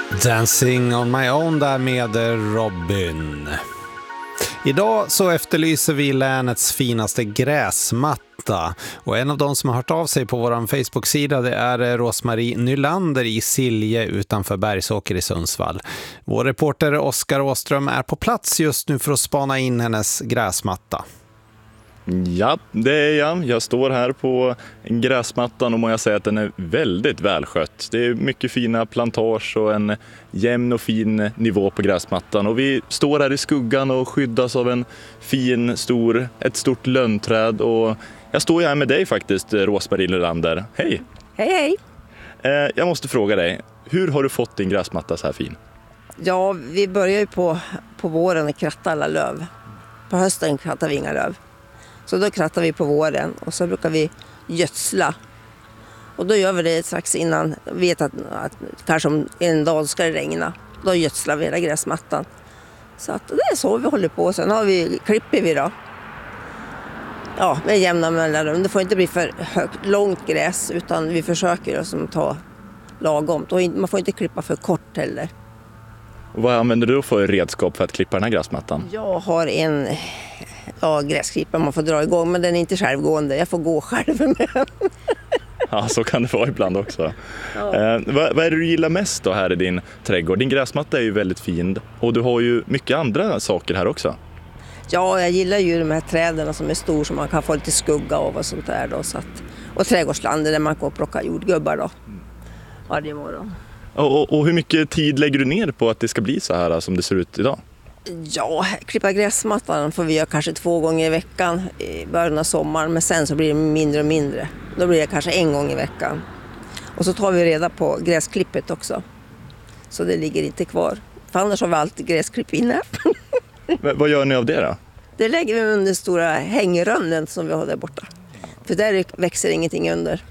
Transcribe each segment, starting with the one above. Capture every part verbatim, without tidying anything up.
Dancing on my own där med Robin. Idag så efterlyser vi länets finaste gräsmatta. Och en av de som har hört av sig på vår Facebook-sida, det är Rosmarie Nylander i Silje utanför Bergsåker i Sundsvall. Vår reporter Oskar Åström är på plats just nu för att spana in hennes gräsmatta. Ja, det är jag. Jag står här på gräsmattan och må jag säga att den är väldigt välskött. Det är mycket fina plantage och en jämn och fin nivå på gräsmattan. Och vi står här i skuggan och skyddas av en fin, stor, ett stort lönnträd. Och jag står här med dig faktiskt, Rosmarie Nylander. Hej! Hej, hej! Jag måste fråga dig, hur har du fått din gräsmatta så här fin? Ja, vi börjar ju på, på våren att kratta alla löv. På hösten krattar vi inga löv. Så då krattar vi på våren och så brukar vi gödsla. Och då gör vi det strax innan vi vet att, att kanske om en dag ska det regna. Då gödslar vi hela gräsmattan. Så att det är så vi håller på. Sen har vi, klipper vi då. Ja, med jämna mellanrum. Det får inte bli för högt, långt gräs utan vi försöker liksom ta lagom. Man får inte klippa för kort heller. Och vad använder du för redskap för att klippa den här gräsmattan? Jag har en ja, gräsklippare man får dra igång, men den är inte självgående. Jag får gå själv med den. Ja, så kan det vara ibland också. Ja. Eh, vad, vad är det du gillar mest då här i din trädgård? Din gräsmatta är ju väldigt fin och du har ju mycket andra saker här också. Ja, jag gillar ju de här träden som är stora som man kan få lite skugga av och sånt där då. Så att, och trädgårdslandet där man kan plocka jordgubbar då. Varje morgon. Och, och, och hur mycket tid lägger du ner på att det ska bli så här som det ser ut idag? Ja, klippa gräsmattan får vi göra kanske två gånger i veckan i början av sommaren. Men sen så blir det mindre och mindre. Då blir det kanske en gång i veckan. Och så tar vi reda på gräsklippet också. Så det ligger inte kvar. För annars har vi alltid gräsklipp inne. Men, vad gör ni av det då? Det lägger vi under stora hängrönnen som vi har där borta. För där växer ingenting under.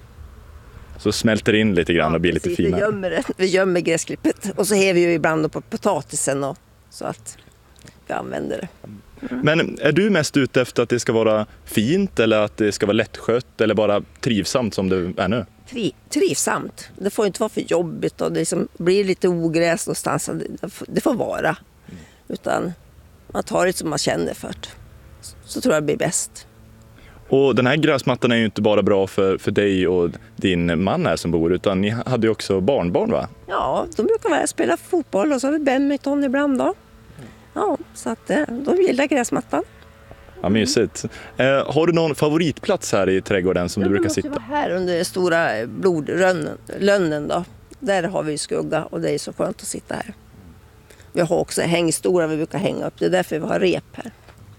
Så smälter in lite grann och blir precis, lite finare. Vi gömmer, det. Vi gömmer gräsklippet. Och så häver vi ju ibland på potatisen och, så att vi använder det. Mm. Men är du mest ute efter att det ska vara fint eller att det ska vara lättskött eller bara trivsamt som det är nu? Tri, trivsamt. Det får inte vara för jobbigt och det liksom blir lite ogräs någonstans. Det får vara. Utan man tar det som man känner för. Så tror jag det blir bäst. Och den här gräsmattan är ju inte bara bra för, för dig och din man här som bor, utan ni hade ju också barnbarn, va? Ja, de brukar vara spela fotboll och så har vi badminton ibland då. Ja, så att de gillar gräsmattan. Ja, mysigt. Eh, har du någon favoritplats här i trädgården som ja, du brukar sitta? sitta? Här under stora blodlönnen då. Där har vi skugga och det är så skönt att sitta här. Vi har också hängstolar vi brukar hänga upp. Det är därför vi har rep här.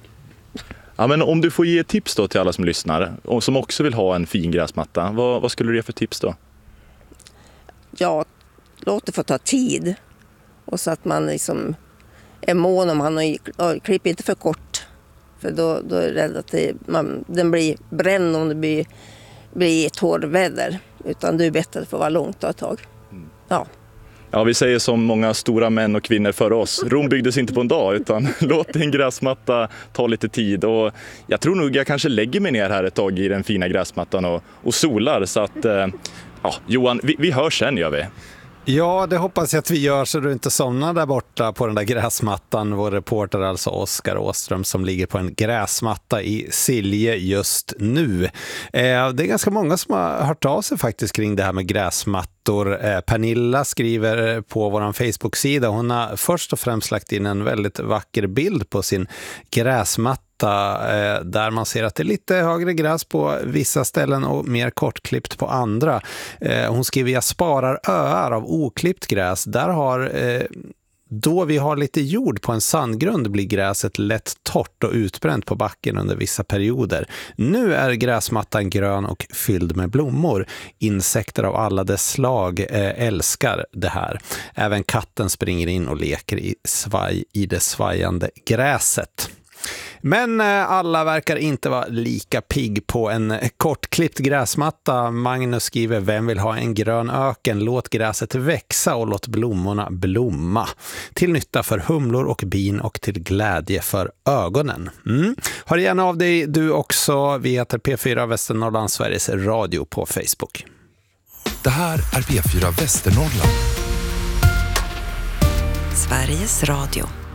Ja, men om du får ge tips då till alla som lyssnar och som också vill ha en fin gräsmatta, vad, vad skulle du ge för tips då? Ja, låt det få ta tid. Och så att man liksom är mån om han och klipper inte för kort. För då, då är jag rädd att det, man, den blir bränd om det blir, blir torrväder. Utan det är bättre att få vara långt ett tag. Ja. Ja, vi säger som många stora män och kvinnor före oss. Rom byggdes inte på en dag utan låt din gräsmatta ta lite tid. Och jag tror nog jag kanske lägger mig ner här ett tag i den fina gräsmattan och, och solar. Så att, eh, ja, Johan, vi, vi hörs sen gör vi. Ja, det hoppas jag att vi gör så du inte somnar där borta på den där gräsmattan. Vår reporter alltså Oskar Åström som ligger på en gräsmatta i Silje just nu. Eh, det är ganska många som har hört av sig faktiskt kring det här med gräsmattor. Eh, Pernilla skriver på vår Facebook-sida. Hon har först och främst lagt in en väldigt vacker bild på sin gräsmatta. Där man ser att det är lite högre gräs på vissa ställen och mer kortklippt på andra. Hon skriver, jag sparar öar av oklippt gräs. Där har, då vi har lite jord på en sandgrund blir gräset lätt torrt och utbränt på backen under vissa perioder. Nu är gräsmattan grön och fylld med blommor. Insekter av alla dess slag älskar det här. Även katten springer in och leker i, svaj, i det svajande gräset. Men alla verkar inte vara lika pigg på en kortklippt gräsmatta. Magnus skriver, vem vill ha en grön öken? Låt gräset växa och låt blommorna blomma. Till nytta för humlor och bin och till glädje för ögonen. Mm. Hör gärna av dig du också. Vi heter P fyra Västernorrland, Sveriges Radio på Facebook. Det här är P fyra Västernorrland. Sveriges Radio.